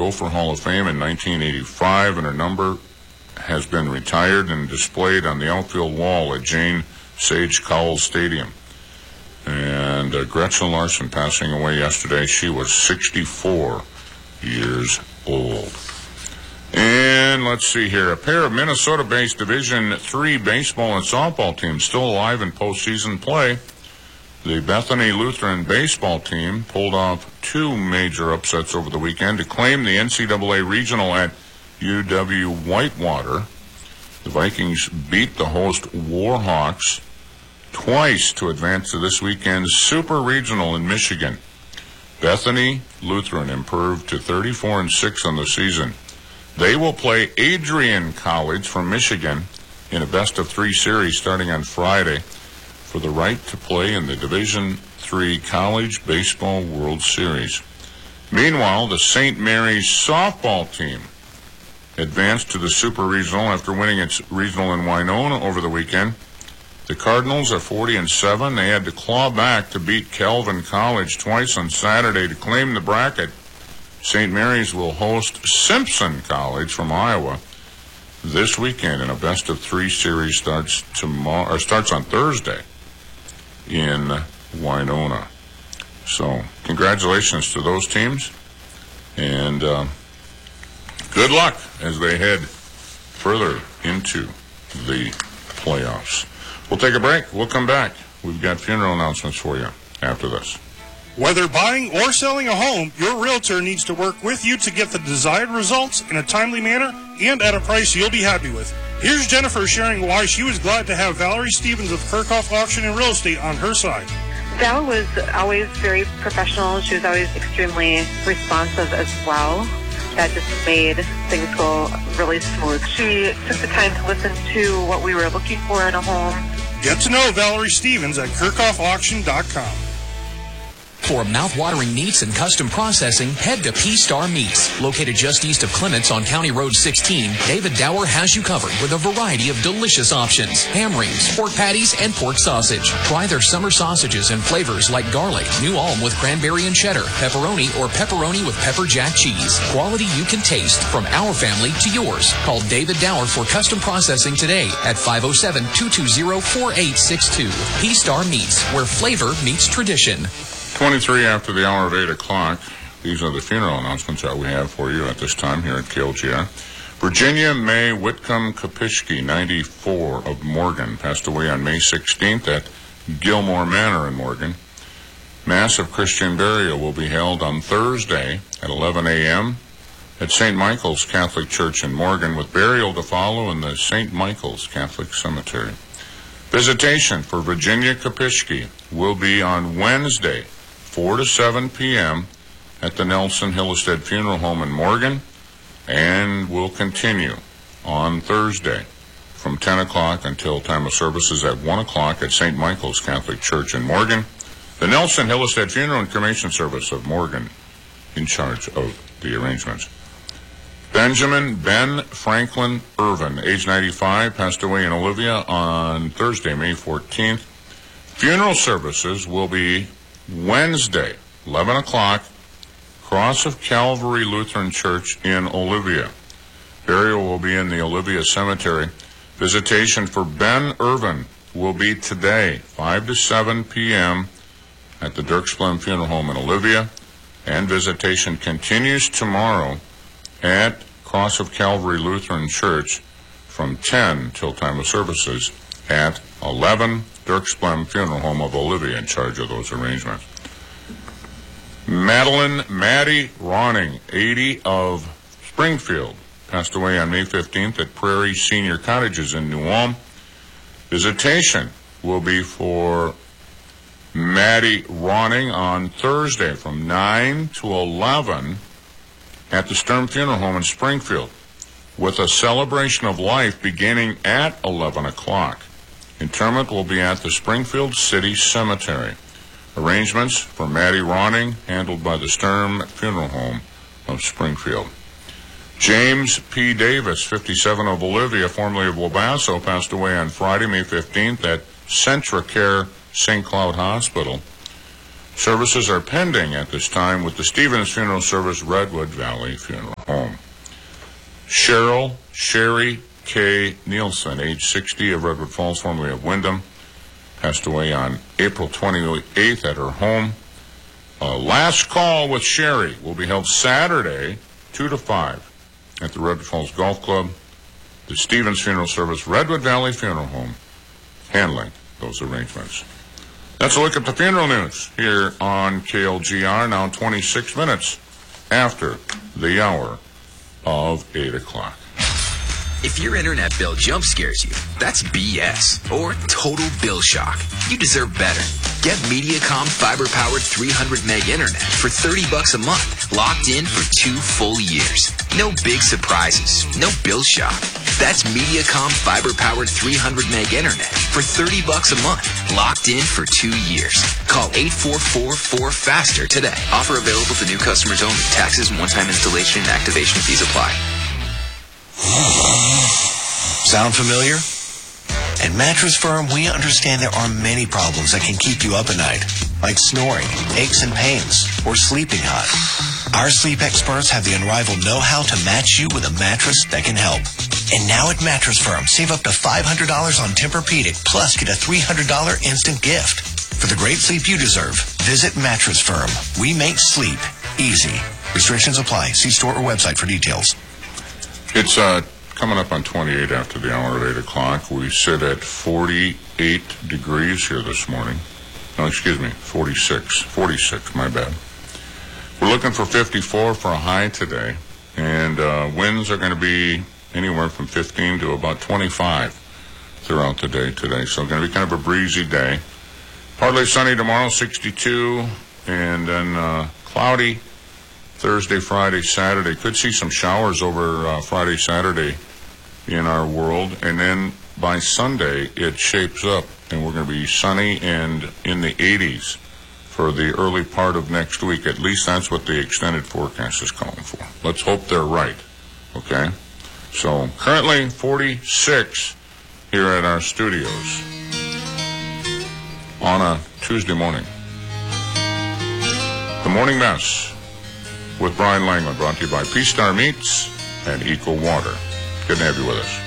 Gopher Hall of Fame in 1985, and her number has been retired and displayed on the outfield wall at Jane Sage Cowell Stadium. And Gretchen Larson passing away yesterday. She was 64 years old. And let's see here. A pair of Minnesota-based Division III baseball and softball teams still alive in postseason play. The Bethany Lutheran baseball team pulled off two major upsets over the weekend to claim the NCAA regional at UW-Whitewater. The Vikings beat the host Warhawks twice to advance to this weekend's Super Regional in Michigan. Bethany Lutheran improved to 34-6 on the season. They will play Adrian College from Michigan in a best-of-3 series starting on Friday for the right to play in the Division III College Baseball World Series. Meanwhile, the St. Mary's softball team advanced to the Super Regional after winning its regional in Winona over the weekend. The Cardinals are 40-7. They had to claw back to beat Calvin College twice on Saturday to claim the bracket. St. Mary's will host Simpson College from Iowa this weekend in a best-of-3 series starts on Thursday in Winona. So, congratulations to those teams, and good luck as they head further into the playoffs. We'll take a break. We'll come back. We've got funeral announcements for you after this. Whether buying or selling a home, your realtor needs to work with you to get the desired results in a timely manner and at a price you'll be happy with. Here's Jennifer sharing why she was glad to have Valerie Stevens of Kirchhoff Auction and Real Estate on her side. Val was always very professional. She was always extremely responsive as well. That just made things go really smooth. She took the time to listen to what we were looking for in a home. Get to know Valerie Stevens at KirchhoffAuction.com. For mouth-watering meats and custom processing, head to P-Star Meats. Located just east of Clements on County Road 16, David Dower has you covered with a variety of delicious options. Ham rings, pork patties, and pork sausage. Try their summer sausages and flavors like garlic, New Ulm with cranberry and cheddar, pepperoni, or pepperoni with pepper jack cheese. Quality you can taste from our family to yours. Call David Dower for custom processing today at 507-220-4862. P-Star Meats, where flavor meets tradition. 23 after the hour of 8 o'clock. These are the funeral announcements that we have for you at this time here at KLGR. Virginia May Whitcomb Kopishki, 94, of Morgan, passed away on May 16th at Gilmore Manor in Morgan. Mass of Christian burial will be held on Thursday at 11 a.m. at St. Michael's Catholic Church in Morgan, with burial to follow in the St. Michael's Catholic Cemetery. Visitation for Virginia Kopishki will be on Wednesday, 4 to 7 p.m. at the Nelson Hillestead Funeral Home in Morgan, and will continue on Thursday from 10 o'clock until time of services at 1 o'clock at St. Michael's Catholic Church in Morgan. The Nelson Hillestead Funeral and Cremation Service of Morgan in charge of the arrangements. Benjamin Ben Franklin Irvin, age 95, passed away in Olivia on Thursday, May 14th. Funeral services will be Wednesday, 11 o'clock, Cross of Calvary Lutheran Church in Olivia. Burial will be in the Olivia Cemetery. Visitation for Ben Irvin will be today, 5 to 7 p.m. at the Dirksblem Funeral Home in Olivia, and visitation continues tomorrow at Cross of Calvary Lutheran Church from 10 till time of services at 11, Dirksblem Funeral Home of Olivia in charge of those arrangements. Maddie Ronning, 80, of Springfield, passed away on May 15th at Prairie Senior Cottages in New Ulm. Visitation will be for Maddie Ronning on Thursday from 9 to 11 at the Sturm Funeral Home in Springfield, with a celebration of life beginning at 11 o'clock. Interment will be at the Springfield City Cemetery. Arrangements for Maddie Ronning handled by the Sturm Funeral Home of Springfield. James P. Davis, 57, of Olivia, formerly of Wabasso, passed away on Friday, May 15th at CentraCare St. Cloud Hospital. Services are pending at this time with the Stevens Funeral Service, Redwood Valley Funeral Home. Sherry K. Nielsen, age 60, of Redwood Falls, formerly of Wyndham, passed away on April 28th at her home. Last call with Sherry will be held Saturday, 2 to 5, at the Redwood Falls Golf Club. The Stevens Funeral Service, Redwood Valley Funeral Home, handling those arrangements. That's a look at the funeral news here on KLGR, now 26 minutes after the hour of 8 o'clock. If your internet bill jump scares you, that's BS or total bill shock. You deserve better. Get Mediacom fiber-powered 300 meg internet for $30 a month, locked in for 2 full years. No big surprises, no bill shock. That's Mediacom fiber-powered 300 meg internet for $30 a month, locked in for 2 years. Call 844-4FASTER today. Offer available to new customers only. Taxes and one-time installation and activation fees apply. Sound familiar? At Mattress Firm, we understand there are many problems that can keep you up at night, like snoring, aches and pains, or sleeping hot. Our sleep experts have the unrivaled know-how to match you with a mattress that can help. And now at Mattress Firm, save up to $500 on Tempur-Pedic, plus get a $300 instant gift. For the great sleep you deserve, visit Mattress Firm. We make sleep easy. Restrictions apply. See store or website for details. It's coming up on 28 after the hour at 8 o'clock. We sit at 48 degrees here this morning. No, excuse me, 46, my bad. We're looking for 54 for a high today, and winds are going to be anywhere from 15 to about 25 throughout the day today. So going to be kind of a breezy day. Partly sunny tomorrow, 62, and then cloudy Thursday, Friday, Saturday. Could see some showers over Friday, Saturday in our world. And then by Sunday, it shapes up, and we're going to be sunny and in the 80s for the early part of next week. At least that's what the extended forecast is calling for. Let's hope they're right, okay? So currently 46 here at our studios on a Tuesday morning. The Morning Mess with Brian Langland, brought to you by Peace Star Meats and Eco Water. Good to have you with us.